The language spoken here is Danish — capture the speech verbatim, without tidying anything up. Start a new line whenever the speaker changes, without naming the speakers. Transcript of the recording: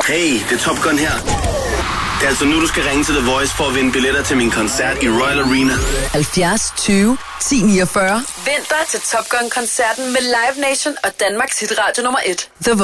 Hey, det er Top Gun her. Det er altså nu, du skal ringe til The Voice for at vinde billetter til min koncert i Royal Arena.
halvfjerds tyve ti niogfyrre.
Vent dig til Top Gun-koncerten med Live Nation og Danmarks hitradio nummer et.
The